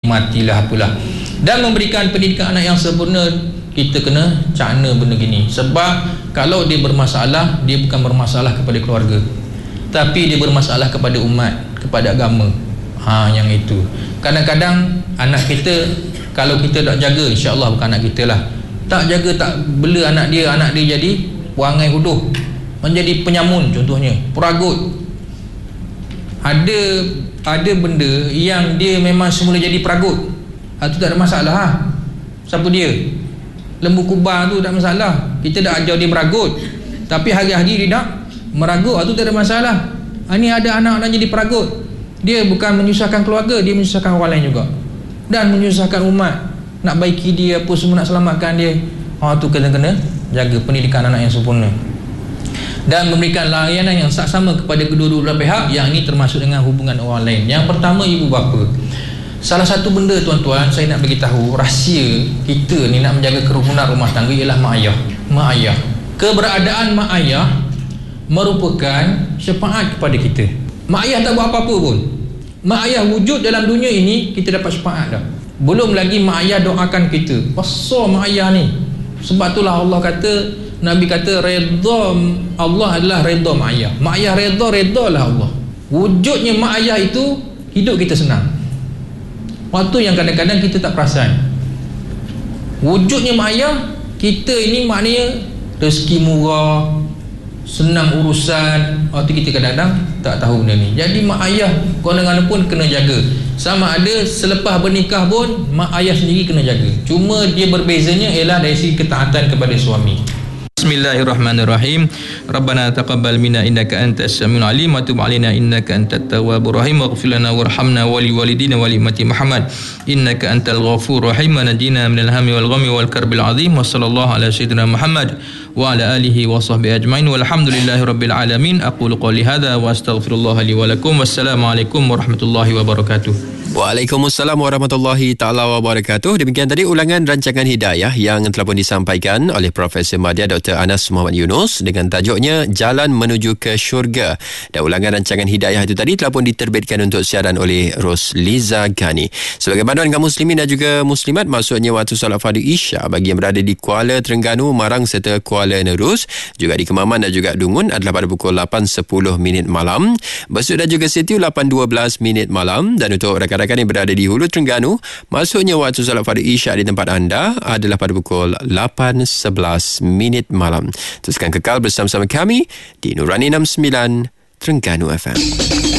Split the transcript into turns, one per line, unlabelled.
matilah apalah. Dan memberikan pendidikan anak yang sempurna, kita kena cakna benda gini. Sebab kalau dia bermasalah, dia bukan bermasalah kepada keluarga, tapi dia bermasalah kepada umat, kepada agama. Yang itu. Kadang-kadang anak kita, kalau kita tak jaga, insya-Allah bukan anak kita lah, tak jaga, tak bela anak dia jadi perangai huduh, menjadi penyamun contohnya, peragut. Ada benda yang dia memang semula jadi peragut, itu tak ada masalah ha. Siapa dia? Lembu kubah tu tak masalah, kita dah ajar dia meragut, tapi hari-hari dia nak meragut, itu tak ada masalah. Ini ada anak nak jadi peragut, dia bukan menyusahkan keluarga, dia menyusahkan orang lain juga, dan menyusahkan umat. Nak baiki dia apa semua, nak selamatkan dia. Tu kena jaga pendidikan anak yang sempurna dan memberikan layanan yang sama kepada kedua-dua belah pihak. Yang ini termasuk dengan hubungan orang lain. Yang pertama, ibu bapa. Salah satu benda tuan-tuan saya nak bagi tahu, rahsia kita ni nak menjaga kerukunan rumah tangga ialah mak ayah. Mak ayah, keberadaan mak ayah merupakan syafaat kepada kita. Mak ayah tak buat apa-apa pun, mak ayah wujud dalam dunia ini, kita dapat syafaat dah. Belum lagi mak ayah doakan kita. Besar mak ayah ni. Sebab itulah Allah kata, Nabi kata redha Allah adalah redha mak ayah. Mak ayah redalah Allah. Wujudnya mak ayah itu, hidup kita senang. Waktu yang kadang-kadang kita tak perasan. Wujudnya mak ayah, kita ini maknanya rezeki murah, senang urusan. Waktu kita kadang-kadang tak tahu benda ni. Jadi mak ayah konongan pun kena jaga. Sama ada selepas bernikah pun mak ayah sendiri kena jaga. Cuma dia berbezanya ialah dari segi ketaatan kepada suami. Bismillahirrahmanirrahim. Rabbana taqabbal minna innaka antas samiul alim wa tub alaina innaka antat tawwabur rahim waghfir lana warhamna wa liwalidina wa li ummati Muhammad innaka antal ghafurur rahim wa najina minal hammi wal ghammi wal karbil azim wa sallallahu ala sayyidina Muhammad wa ala alihi wa sahbihi ajmain walhamdulillahi rabbil alamin. Aqulu qawli hadza wa astaghfirullah li wa lakum. Wassalamualaikum warahmatullahi wabarakatuh.
Waalaikumsalam warahmatullahi ta'ala wabarakatuh. Demikian tadi ulangan rancangan Hidayah yang telah pun disampaikan oleh Profesor Madya Dr. Anas Muhammad Yunus dengan tajuknya Jalan Menuju ke Syurga. Dan ulangan rancangan Hidayah itu tadi telah pun diterbitkan untuk siaran oleh Rosliza Ghani. Sebagai panduan kaum muslimin dan juga muslimat, maksudnya waktu solat fardu Isya bagi yang berada di Kuala Terengganu, Marang serta Kuala Nerus, juga di Kemaman dan juga Dungun adalah pada pukul 8.10 malam. Besut dan juga Sitiu 8.12 malam. Dan untuk rakan-rakan yang berada di Hulu Terengganu, maksudnya waktu solat fardu Isya di tempat anda adalah pada pukul 8.11 malam. Teruskan kekal bersama-sama kami di Nurani 69 Terengganu FM.